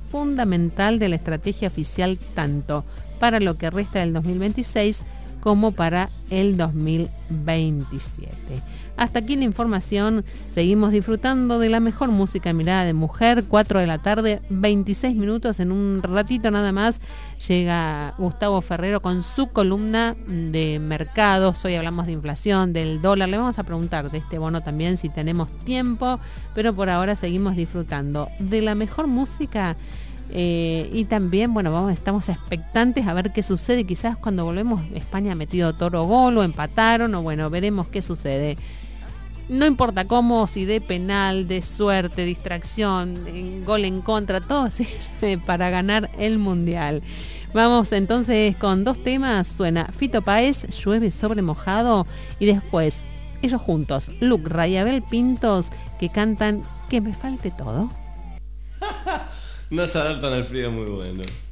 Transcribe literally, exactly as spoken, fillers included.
fundamental de la estrategia oficial tanto para lo que resta del dos mil veintiséis como para el dos mil veintisiete. Hasta aquí la información. Seguimos disfrutando de la mejor música Mirada de Mujer. cuatro de la tarde, veintiséis minutos. En un ratito nada más llega Gustavo Ferrero con su columna de mercados. Hoy hablamos de inflación, del dólar. Le vamos a preguntar de este bono también si tenemos tiempo, pero por ahora seguimos disfrutando de la mejor música. Eh, y también, bueno, vamos, estamos expectantes a ver qué sucede. Quizás cuando volvemos, España ha metido toro gol o empataron, o bueno, veremos qué sucede. No importa cómo, si de penal, de suerte, distracción, gol en contra, todo sirve para ganar el Mundial. Vamos entonces con dos temas. Suena Fito Páez, Llueve sobre mojado, y después ellos juntos, Luc y Abel Pintos, que cantan Que me falte todo. No se adaptan al frío, muy bueno.